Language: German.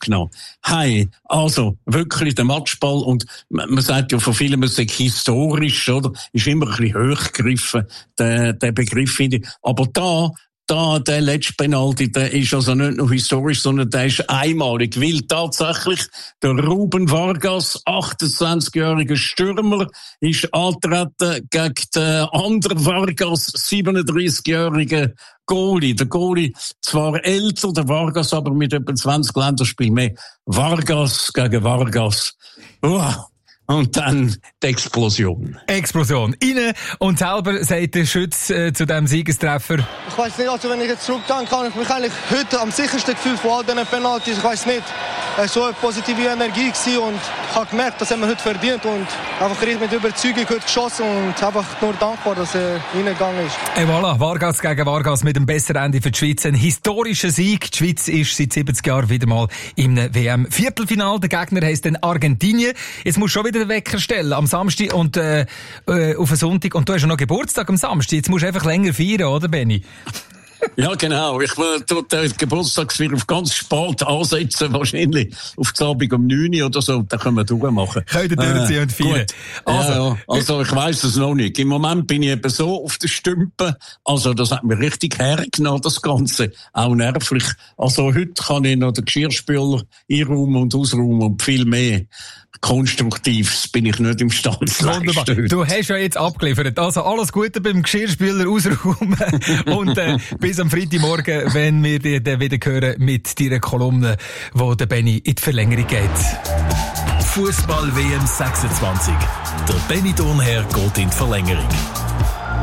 genommen. Hey, also, wirklich der Matchball, und man sagt ja von vielen, man sagt historisch, oder? Ist immer ein bisschen hochgegriffen, der Begriff, finde ich. Aber der letzte Penalty, der ist also nicht nur historisch, sondern der ist einmalig, weil tatsächlich der Ruben Vargas, 28-jähriger Stürmer, ist angetreten gegen den anderen Vargas, 37-jährigen Goalie. Der Goalie zwar älter, der Vargas aber mit etwa 20 Länderspielen mehr. Vargas gegen Vargas. Und dann die Explosion. Innen und selber sagt der Schütz zu diesem Siegestreffer. Ich weiss nicht, also wenn ich jetzt zurückdenke, kann ich mich eigentlich heute am sichersten gefühlt von all diesen Penalties. Ich weiss nicht, es war so eine positive Energie gewesen und ich habe gemerkt, das haben wir heute verdient und einfach richtig mit Überzeugung heute geschossen und einfach nur dankbar, dass er reingegangen ist. Et voilà, Vargas gegen Vargas mit einem besseren Ende für die Schweiz. Ein historischer Sieg. Die Schweiz ist seit 70 Jahren wieder mal im WM-Viertelfinal. Der Gegner heisst dann Argentinien. Jetzt musst du schon wieder den Wecker stellen am Samstag und auf den Sonntag. Und du hast ja noch Geburtstag am Samstag. Jetzt musst du einfach länger feiern, oder Benni? Ja, genau. Ich will den Geburtstagsfeier auf ganz spät ansetzen, wahrscheinlich auf die Abend um 9 Uhr oder so. Da können wir durchmachen. Könnt ihr durchziehen und feiern. Also ich weiss es noch nicht. Im Moment bin ich eben so auf der Stümpe. Also das hat mir richtig hergenommen, das Ganze. Auch nervlich. Also heute kann ich noch den Geschirrspüler einräumen und ausräumen und viel mehr. Konstruktives bin ich nicht imstande zu leisten. Du hast ja jetzt abgeliefert. Also alles Gute beim Geschirrspüler ausräumen und bis am Freitagmorgen, wenn wir dich dann wieder hören mit deiner Kolumne, wo der Benni in die Verlängerung geht. Fußball WM 26. Der Benni Thurnherr geht in die Verlängerung.